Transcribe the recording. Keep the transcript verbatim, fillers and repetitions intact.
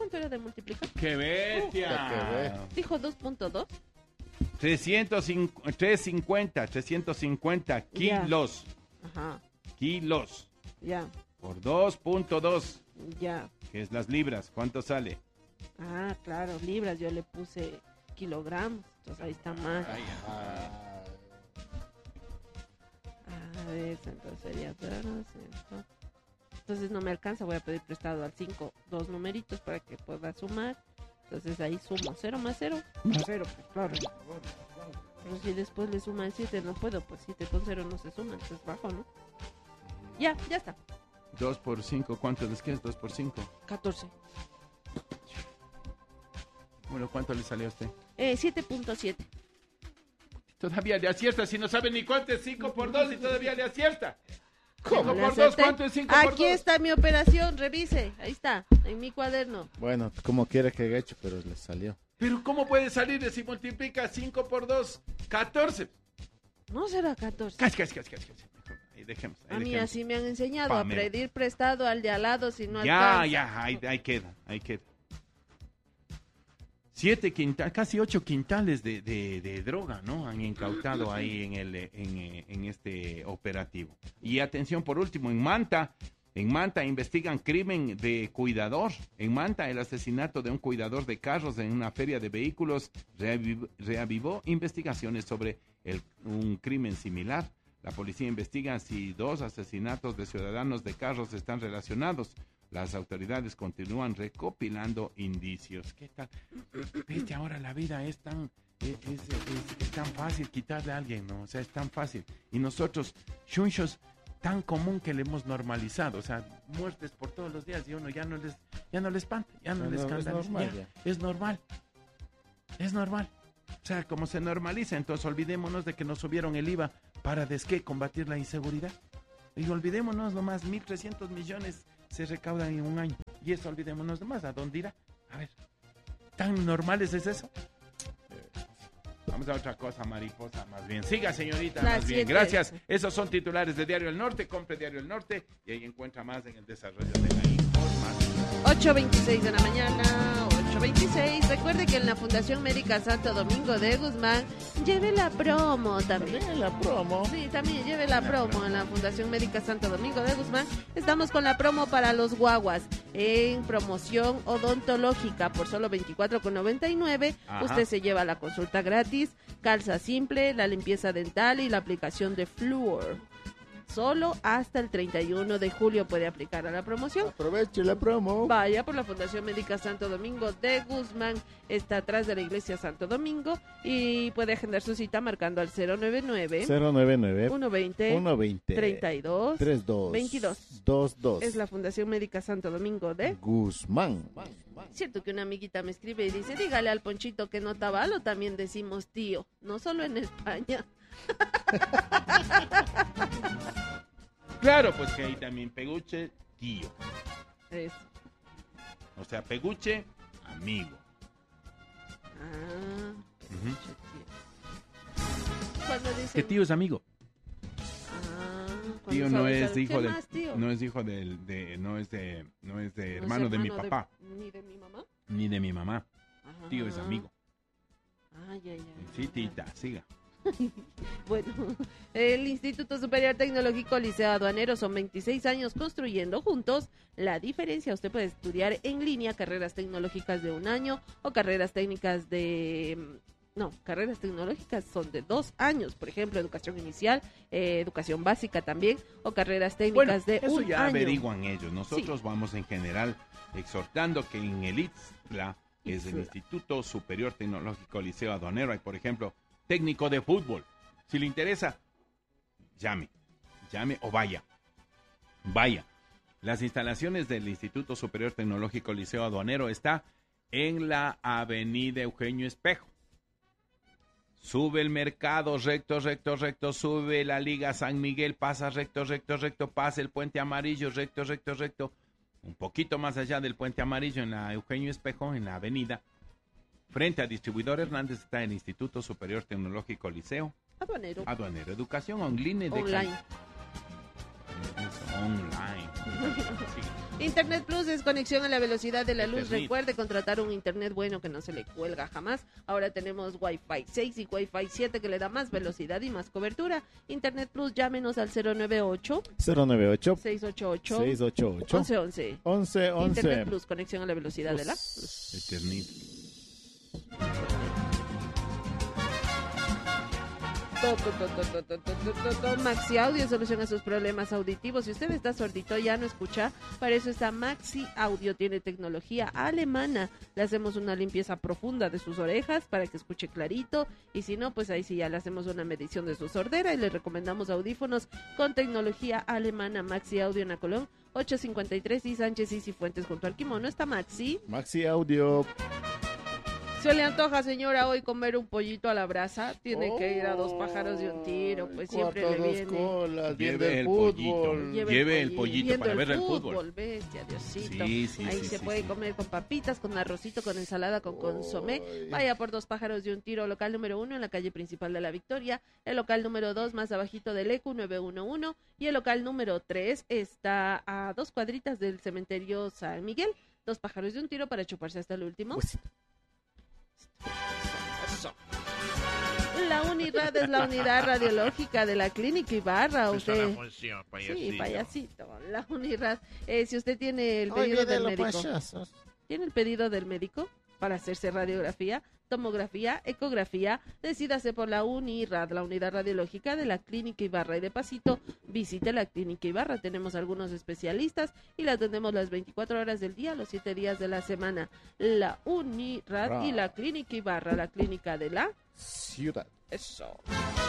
¿Cuánto era de multiplicar? ¡Qué bestia! Uh, dijo dos punto dos. trescientos cincuenta, trescientos cincuenta kilos. Ya. Ajá. Kilos. Ya. Por dos punto dos. Ya. Que es las libras. ¿Cuánto sale? Ah, claro, libras. Yo le puse kilogramos. Entonces ahí está mal. Ay, ah. A ver, entonces sería... Entonces no me alcanza. Voy a pedir prestado al cinco dos numeritos para que pueda sumar. Entonces ahí sumo cero más cero. cero, pues claro. Pero si después le suma el siete, no puedo. Pues siete con cero no se suma, entonces bajo, ¿no? Ya, ya está. dos por cinco, ¿cuánto les queda? dos por cinco. catorce. Bueno, ¿cuánto le salió a usted? Eh, siete punto siete. Todavía le acierta, si no sabe ni cuánto es cinco por dos y todavía le acierta. ¿Cómo? cinco por dos, ¿cuánto es cinco por dos? Aquí está mi operación, revise. Ahí está, en mi cuaderno. Bueno, como quiere que haya hecho, pero le salió. Pero ¿cómo puede salir si multiplica cinco por dos? catorce. No será catorce. Casi, casi, casi, casi. Ahí dejemos. Ahí A mí dejemos. así me han enseñado Pamela. a pedir prestado al de al lado si no Ya, alcanza. ya, ahí, ahí queda, ahí queda. Siete quintales, casi ocho quintales de, de, de droga, ¿no? Han incautado ahí en, el, en, en este operativo. Y atención, por último, en Manta, en Manta investigan crimen de cuidador. En Manta, el asesinato de un cuidador de carros en una feria de vehículos reaviv, reavivó investigaciones sobre el, un crimen similar. La policía investiga si dos asesinatos de ciudadanos de carros están relacionados. Las autoridades continúan recopilando indicios. ¿Qué tal? Viste, ahora la vida es tan, es, es, es, es tan fácil quitarle a alguien, ¿no? O sea, es tan fácil. Y nosotros, chunchos, tan común que le hemos normalizado. O sea, muertes por todos los días y uno ya no les, ya no les espanta, ya no, no les escandaliza. Es normal, ya. Es normal. Es normal. O sea, como se normaliza, entonces olvidémonos de que nos subieron el I V A para, ¿de qué? Combatir la inseguridad. Y olvidémonos nomás, mil trescientos millones se recaudan en un año. Y eso olvidémonos nomás, ¿a dónde irá? A ver, ¿tan normales es eso? Vamos a otra cosa, mariposa, más bien. Siga, señorita, Las más bien. siete. Gracias. Esos son titulares de Diario El Norte. Compre Diario El Norte y ahí encuentra más en el desarrollo de la información. ocho veintiséis de la mañana, ocho veintiséis. Recuerde que en la Fundación Médica Santo Domingo de Guzmán lleve la promo también. También la promo. Sí, también lleve la promo en la Fundación Médica Santo Domingo de Guzmán. Estamos con la promo para los guaguas en promoción odontológica por solo veinticuatro con noventa y nueve. Ajá. Usted se lleva la consulta gratis, calza simple, la limpieza dental y la aplicación de flúor. Solo hasta el treinta y uno de julio puede aplicar a la promoción. Aproveche la promo. Vaya por la Fundación Médica Santo Domingo de Guzmán. Está atrás de la Iglesia Santo Domingo y puede agendar su cita marcando al cero nueve nueve, cero nueve nueve, uno veinte, uno veinte, treinta y dos, treinta y dos, veintidós. veintidós. Es la Fundación Médica Santo Domingo de Guzmán. Cierto que una amiguita me escribe y dice, dígale al Ponchito que no tabalo, también decimos tío, no solo en España. Claro, pues que ahí también peguche, tío. Eso. O sea, peguche, amigo. Ah, Ujú. tío. Cuando dice Que tío es amigo. Ah, cuando Tío no sabes es algo. hijo ¿Qué del, más, tío? no es hijo del, de, no es de, no es de ¿No es hermano de mi hermano papá, ni de mi mamá. ni de mi mamá. Ajá. Tío es amigo. Ah, ya, ya. Sí, tita, siga. Bueno, el Instituto Superior Tecnológico Liceo Aduanero son veintiséis años construyendo juntos la diferencia. Usted puede estudiar en línea carreras tecnológicas de un año o carreras técnicas de... No, carreras tecnológicas son de dos años, por ejemplo, educación inicial, eh, educación básica también, o carreras técnicas Bueno, de eso un ya año. averiguan ellos. Nosotros vamos en general exhortando que en el I T S L A, que es el I T S L A. Instituto Superior Tecnológico Liceo Aduanero, hay, por ejemplo, técnico de fútbol. Si le interesa, llame, llame o vaya, vaya. Las instalaciones del Instituto Superior Tecnológico Liceo Aduanero está en la avenida Eugenio Espejo. Sube el mercado, recto, recto, recto, sube la Liga San Miguel, pasa recto, recto, recto, pasa el Puente Amarillo, recto, recto, recto. Un poquito más allá del Puente Amarillo, en la Eugenio Espejo, en la avenida. Frente a Distribuidor Hernández está el Instituto Superior Tecnológico Liceo Aduanero. Aduanero. Educación online de Online. cal- Eso, online. Internet Plus es conexión a la velocidad de la luz. Eternit. Recuerde contratar un internet bueno que no se le cuelga jamás. Ahora tenemos Wi-Fi seis y Wi-Fi siete que le da más velocidad y más cobertura. Internet Plus, llámenos al cero nueve ocho, cero nueve ocho, seis ocho ocho, seis ocho ocho, once once. once Internet once. Plus, conexión a la velocidad de la luz. Eternit. To, to, to, to, to, to, to, to, to. Maxi Audio soluciona sus problemas auditivos. Si usted está sordito, ya no escucha, para eso está Maxi Audio. Tiene tecnología alemana. Le hacemos una limpieza profunda de sus orejas para que escuche clarito. Y si no, pues ahí sí ya le hacemos una medición de su sordera y le recomendamos audífonos con tecnología alemana. Maxi Audio en Acolón, ochocientos cincuenta y tres y Sánchez y Cifuentes junto al Kimono. Está Maxi. Maxi Audio. Se le antoja, señora, hoy comer un pollito a la brasa. Tiene que ir a dos pájaros de un tiro, pues siempre le Cuatro, dos viene. colas, viendo Lleve el el fútbol. pollito. Lleve el pollito viendo para ver el fútbol. fútbol. Bestia, Diosito. Sí, sí, Ahí sí, se sí, puede sí. comer con papitas, con arrocito, con ensalada, con consomé. Ay. Vaya por dos pájaros de un tiro, local número uno en la calle principal de La Victoria. El local número dos más abajito del E Q nueve uno uno. Y el local número tres está a dos cuadritas del cementerio San Miguel. Dos pájaros de un tiro para chuparse hasta el último. Pues, Eso. La UNIRAD es la unidad radiológica de la Clínica Ibarra. Usted... función, Sí, payasito. La UNIRAD. Eh, si usted tiene el pedido del médico, tiene el pedido del médico para hacerse radiografía, tomografía, ecografía, decídase por la UNIRAD, la unidad radiológica de la Clínica Ibarra. Y de pasito, visite la Clínica Ibarra. Tenemos algunos especialistas y la atendemos las veinticuatro horas del día, los siete días de la semana. La UNIRAD y la Clínica Ibarra, la clínica de la ciudad. Eso.